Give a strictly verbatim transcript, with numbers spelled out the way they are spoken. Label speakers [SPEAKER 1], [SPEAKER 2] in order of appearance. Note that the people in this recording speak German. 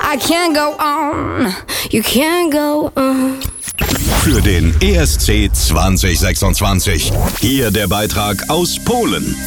[SPEAKER 1] I can't go on, you can't go on.
[SPEAKER 2] Für den E S C zwanzig sechsundzwanzig. Hier der Beitrag aus Polen.